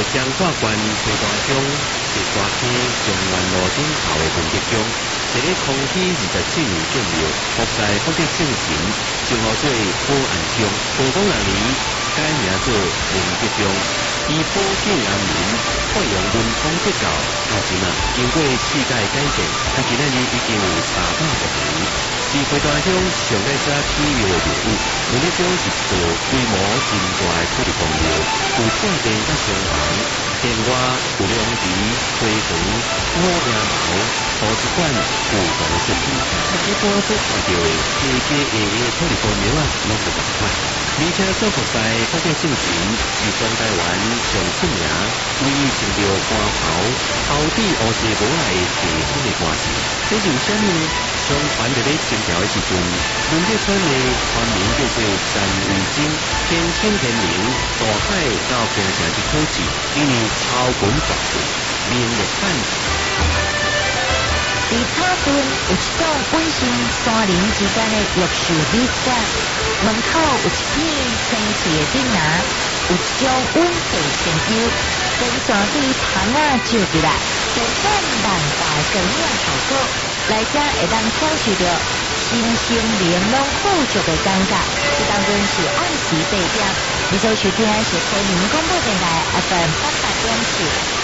彰化县西大乡石瓜溪中原路顶头的文德宫，一个康熙27年建庙，国在福建正神，称号做保安宫，广东6年改名做文德宫，以保境安民，发扬文风节教。目前经过世界改建，今仔日已经有300多年。是花大乡上个早起庙的庙宇，文德宫是一座规模真大的土地公庙，有正殿甲厢房，殿外有龙池、花园、五叶茅、图书馆、不同的设施。一般所看到的家家户户土地公庙拢是同款，而且所服在福建正神是全台湾上出名，唯一穿着官袍、头戴乌色帽来地方的官士。这是有啥呢？相传在咧清朝的时阵，文德村的村民叫做陈维金，天清天明，大海到平城一口气，因为草根绝对，名列万世。 在草屯有一栋本身山林之间的玉树美馆，门口有一片清气的顶廊，有一种温和清幽，光线对窗仔照入来，展现万大光影效果。来者会当享受到心生玲珑富足的感觉。这当然是按时8点，你所收听的是台湾广播电台 FM 88.7。